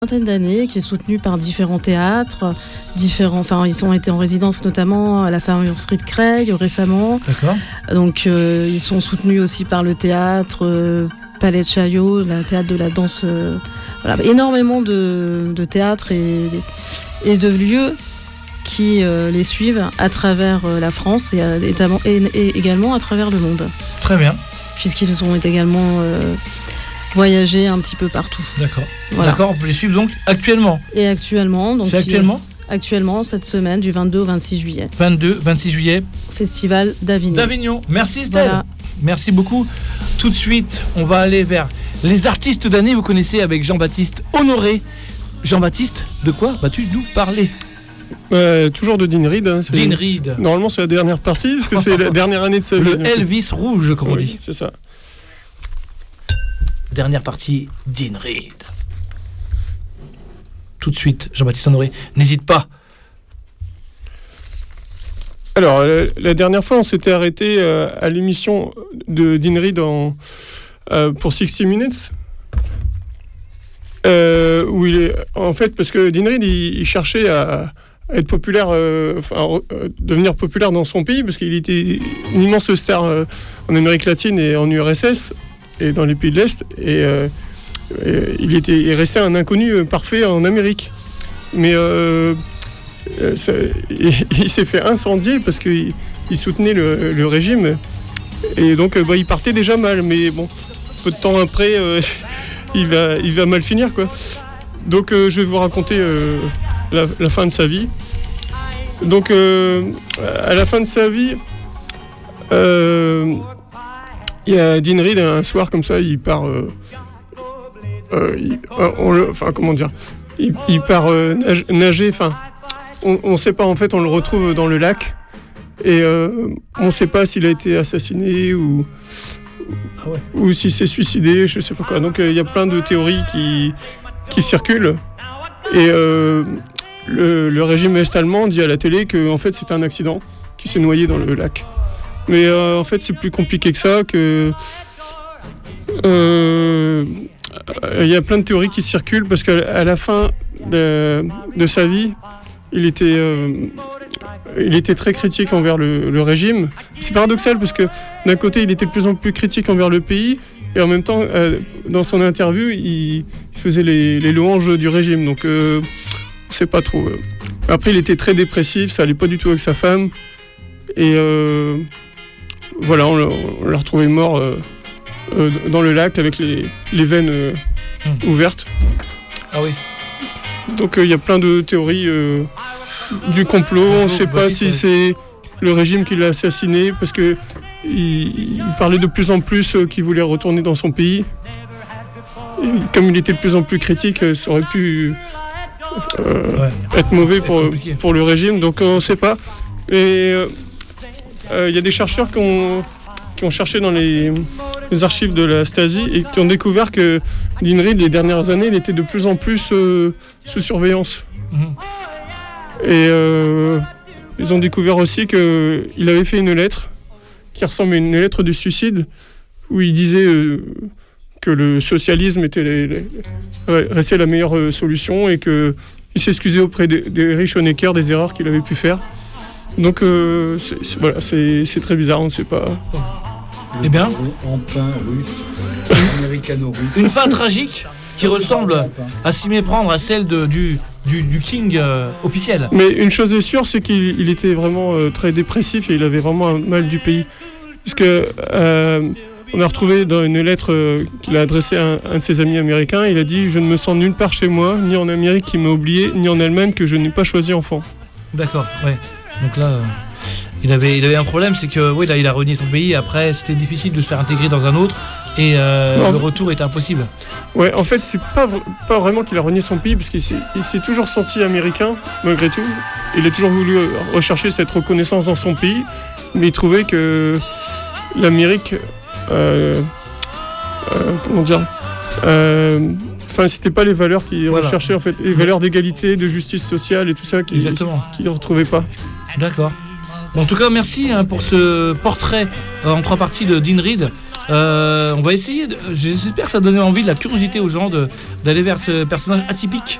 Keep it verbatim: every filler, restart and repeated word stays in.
Vingtaine d'années, qui est soutenu par différents théâtres, différents, enfin ils ont été en résidence notamment à la Pharmacie de Creil récemment. D'accord. Donc euh, ils sont soutenus aussi par le théâtre euh, Palais de Chaillot, le théâtre de la danse. Euh, voilà, énormément de, de théâtres et, et de lieux qui euh, les suivent à travers euh, la France et, et, et, et également à travers le monde. Très bien. Puisqu'ils ont également euh, voyager un petit peu partout. D'accord. Voilà. D'accord, on peut les suivre donc actuellement. Et actuellement, donc c'est actuellement euh, actuellement cette semaine du vingt-deux au vingt-six juillet. vingt-deux, vingt-six juillet. Festival d'Avignon. D'Avignon. Merci Estelle. Voilà. Merci beaucoup. Tout de suite, on va aller vers les artistes d'année. Vous connaissez avec Jean-Baptiste Honoré. Jean-Baptiste, de quoi vas-tu nous parler? Euh, toujours de Dean Reed. Hein, Dean Reed. Normalement, c'est la dernière partie, parce que c'est la dernière année de sa vie. Le Elvis rouge, comme on oui, dit. C'est ça. Dernière partie, Dean Reed. Tout de suite, Jean-Baptiste Honoré, n'hésite pas. Alors, la, la dernière fois, on s'était arrêté euh, à l'émission de Dean Reed en, euh, pour sixty minutes. Euh, où il est, en fait, parce que Dean Reed, il, il cherchait à, à être populaire, euh, enfin, euh, devenir populaire dans son pays, parce qu'il était une immense star euh, en Amérique latine et en U R S S. Et dans les pays de l'Est, et, euh, et il était il restait un inconnu parfait en Amérique. Mais euh, ça, il, il s'est fait incendier parce qu'il il soutenait le, le régime, et donc bah, il partait déjà mal. Mais bon, peu de temps après, euh, il va il va mal finir quoi. Donc euh, je vais vous raconter euh, la, la fin de sa vie. Donc euh, à la fin de sa vie. Euh, Il y a Dean Reed, un soir comme ça, il part. Euh, euh, il, on le, enfin, comment dire Il, il part euh, nage, nager. Enfin, on ne sait pas en fait. On le retrouve dans le lac et euh, on ne sait pas s'il a été assassiné ou ah ouais. ou s'il s'est suicidé. Je sais pas quoi. Donc il euh, y a plein de théories qui qui circulent et euh, le, le régime est-allemand dit à la télé que en fait c'est un accident, qu'il s'est noyé dans le lac. Mais euh, en fait, c'est plus compliqué que ça, que euh, y a plein de théories qui circulent parce qu'à la fin de, de sa vie, il était, euh, il était très critique envers le, le régime. C'est paradoxal parce que d'un côté, il était de plus en plus critique envers le pays et en même temps, euh, dans son interview, il, il faisait les, les louanges du régime. Donc, euh, on ne sait pas trop. Après, il était très dépressif, ça allait pas du tout avec sa femme et euh, voilà, on l'a, on l'a retrouvé mort euh, euh, dans le lac avec les, les veines euh, mmh. ouvertes. Ah oui. Donc il euh, y a plein de théories euh, du complot. On ne sait pas si ouais. c'est le régime qui l'a assassiné parce que il, il parlait de plus en plus euh, qu'il voulait retourner dans son pays. Et comme il était de plus en plus critique, euh, ça aurait pu euh, ouais. être mauvais pour, être pour le régime. Donc on ne sait pas. Et euh, il euh, y a des chercheurs qui ont, qui ont cherché dans les, les archives de la Stasi et qui ont découvert que Dean Reed, les dernières années, il était de plus en plus euh, sous surveillance. Mmh. Et euh, ils ont découvert aussi qu'il avait fait une lettre qui ressemble à une lettre de suicide où il disait euh, que le socialisme était les, les, restait la meilleure euh, solution et qu'il s'excusait auprès des, des riches Honecker des erreurs qu'il avait pu faire. Donc euh, c'est, c'est, voilà, c'est, c'est très bizarre, on ne sait pas. Eh bien, emprunt russe, américano-russe. Une fin tragique qui ressemble à s'y méprendre à celle de, du, du, du King euh, officiel. Mais une chose est sûre, c'est qu'il il était vraiment euh, très dépressif et il avait vraiment un mal du pays. Parce que euh, on a retrouvé dans une lettre euh, qu'il a adressée à un, un de ses amis américains, il a dit « Je ne me sens nulle part chez moi, ni en Amérique qui m'a oublié, ni en Allemagne que je n'ai pas choisi enfant. » D'accord, ouais. Donc là, euh, il, avait, il avait un problème, c'est que oui, là, il a renié son pays. Après, c'était difficile de se faire intégrer dans un autre, et euh, non, le retour était impossible. Ouais, en fait, c'est pas, pas vraiment qu'il a renié son pays, parce qu'il s'est, il s'est toujours senti américain, malgré tout. Il a toujours voulu rechercher cette reconnaissance dans son pays, mais il trouvait que l'Amérique, euh, euh, comment dire, euh, enfin, c'était pas les valeurs qu'il voilà. recherchait, en fait, les valeurs d'égalité, de justice sociale et tout ça qu'il ne retrouvait pas. D'accord. Bon, en tout cas, merci hein, pour ce portrait euh, en trois parties de Dean Reed. Euh, on va essayer, de, j'espère que ça donne envie, de la curiosité aux gens de, d'aller vers ce personnage atypique